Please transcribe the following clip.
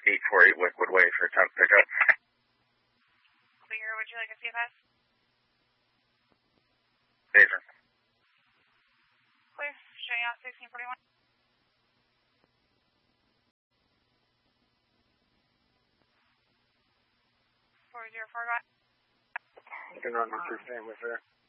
848 Liquid Way for a 10 pickup. Clear, would you like a CFS? Danger. Clear, showing out 1641. 404, got. You can run my 3 family there.